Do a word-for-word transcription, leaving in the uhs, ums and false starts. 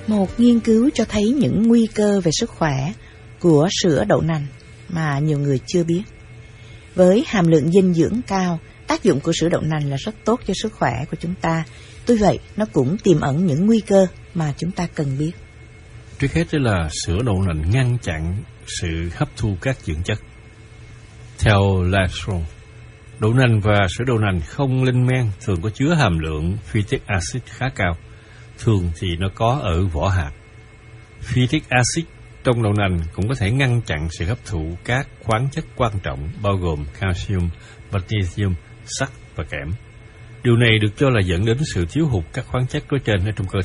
Một nghiên cứu cho thấy những nguy cơ về sức khỏe của sữa đậu nành mà nhiều người chưa biết. Với hàm lượng dinh dưỡng cao, tác dụng của sữa đậu nành là rất tốt cho sức khỏe của chúng ta. Tuy vậy, nó cũng tiềm ẩn những nguy cơ mà chúng ta cần biết. Trước hết đó là sữa đậu nành ngăn chặn sự hấp thu các dưỡng chất. Theo Lashron, đậu nành và sữa đậu nành không lên men thường có chứa hàm lượng phytic acid khá cao. Thường thì nó có ở vỏ hạt. Phytic acid trong đậu nành cũng có thể ngăn chặn sự hấp thụ các khoáng chất quan trọng bao gồm calcium, magnesium, sắt và kẽm. Điều này được cho là dẫn đến sự thiếu hụt các khoáng chất nói trên ở trong cơ